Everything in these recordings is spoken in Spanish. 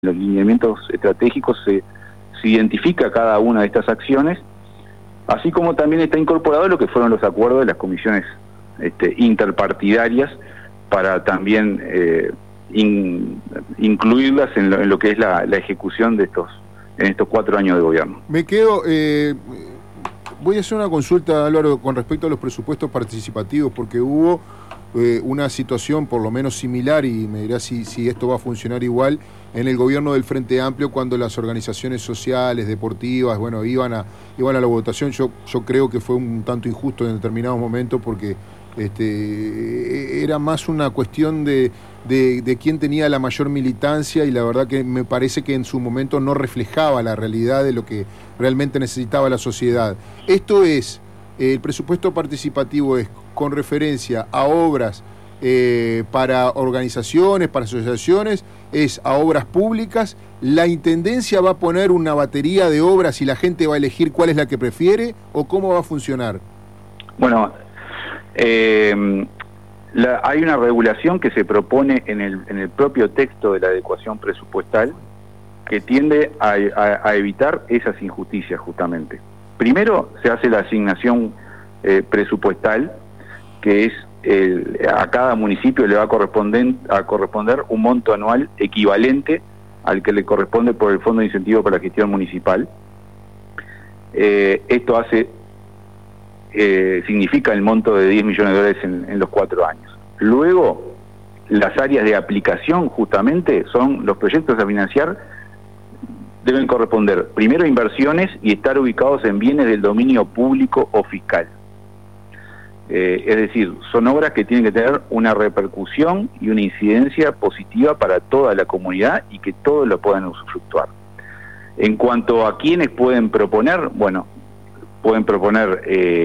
los lineamientos estratégicos se identifica cada una de estas acciones, así como también está incorporado lo que fueron los acuerdos de las comisiones interpartidarias para también incluirlas en lo que es la ejecución de estos 4 años de gobierno. Me quedo... voy a hacer una consulta, Álvaro, con respecto a los presupuestos participativos, porque hubo una situación por lo menos similar, y me dirá si esto va a funcionar igual, en el gobierno del Frente Amplio, cuando las organizaciones sociales, deportivas, bueno, iban a la votación. Yo creo que fue un tanto injusto en determinados momentos, porque era más una cuestión de quién tenía la mayor militancia, y la verdad que me parece que en su momento no reflejaba la realidad de lo que realmente necesitaba la sociedad. Esto es, el presupuesto participativo es con referencia a obras para organizaciones, para asociaciones, es a obras públicas. ¿La Intendencia va a poner una batería de obras y la gente va a elegir cuál es la que prefiere, o cómo va a funcionar? Bueno, hay una regulación que se propone en el propio texto de la adecuación presupuestal que tiende a evitar esas injusticias justamente. Primero se hace la asignación presupuestal, que es a cada municipio le va a corresponder un monto anual equivalente al que le corresponde por el Fondo de Incentivo para la Gestión Municipal. Esto significa el monto de $10 millones en los 4 años. Luego, las áreas de aplicación justamente son los proyectos a financiar, deben corresponder primero a inversiones y estar ubicados en bienes del dominio público o fiscal. Es decir, son obras que tienen que tener una repercusión y una incidencia positiva para toda la comunidad y que todos lo puedan usufructuar. En cuanto a quienes pueden proponer, bueno, pueden proponer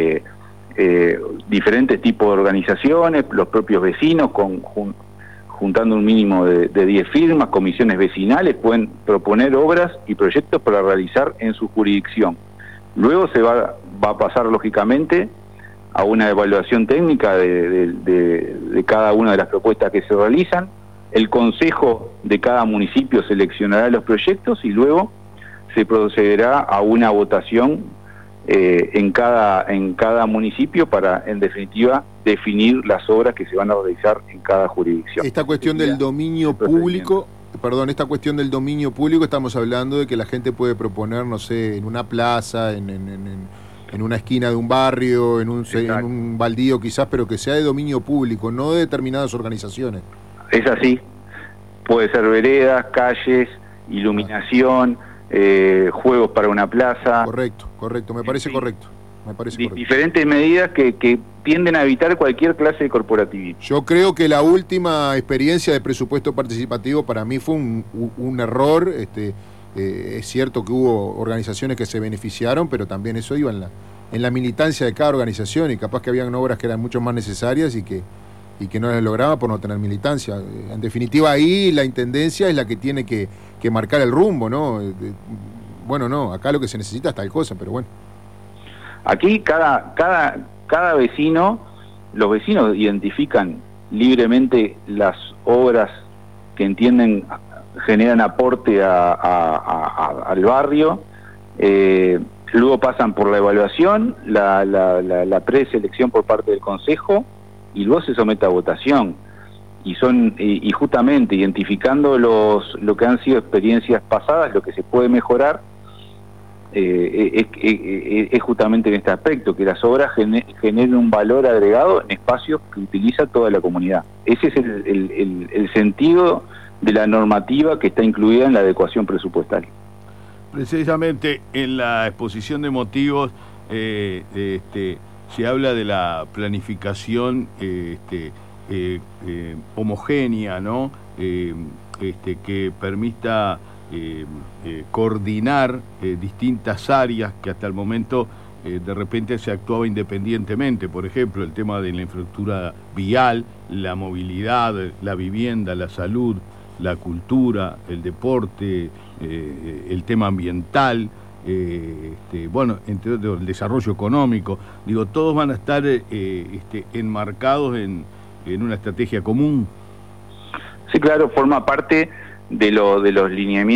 diferentes tipos de organizaciones, los propios vecinos, juntando un mínimo de 10 firmas, comisiones vecinales, pueden proponer obras y proyectos para realizar en su jurisdicción. Luego se va a pasar, lógicamente, a una evaluación técnica de cada una de las propuestas que se realizan. El consejo de cada municipio seleccionará los proyectos y luego se procederá a una votación en cada municipio para, en definitiva, definir las obras que se van a realizar en cada jurisdicción. Esta cuestión del dominio público, estamos hablando de que la gente puede proponer, no sé, en una plaza, en una esquina de un barrio, en un baldío quizás, pero que sea de dominio público, no de determinadas organizaciones. Es así. Puede ser veredas, calles, iluminación, juegos para una plaza. Correcto, me parece correcto. Diferentes medidas que tienden a evitar cualquier clase de corporativismo. Yo creo que la última experiencia de presupuesto participativo para mí fue un error. Es cierto que hubo organizaciones que se beneficiaron, pero también eso iba en la militancia de cada organización, y capaz que habían obras que eran mucho más necesarias y que no las lograba por no tener militancia. En definitiva, ahí la Intendencia es la que tiene que marcar el rumbo, ¿no? Bueno, no, acá lo que se necesita es tal cosa, pero bueno. Aquí cada vecino, los vecinos identifican libremente las obras que entienden generan aporte al barrio, luego pasan por la evaluación, la preselección por parte del Consejo, y luego se somete a votación. Y justamente identificando lo que han sido experiencias pasadas, lo que se puede mejorar, es justamente en este aspecto, que las obras generen un valor agregado en espacios que utiliza toda la comunidad. Ese es el sentido de la normativa que está incluida en la adecuación presupuestal. Precisamente en la exposición de motivos se habla de la planificación homogénea, ¿no? Que permita coordinar distintas áreas que hasta el momento de repente se actuaba independientemente. Por ejemplo, el tema de la infraestructura vial, la movilidad, la vivienda, la salud, la cultura, el deporte, el tema ambiental, bueno, entre otros, el desarrollo económico. Digo, todos van a estar enmarcados en una estrategia común. Sí, claro, forma parte de los lineamientos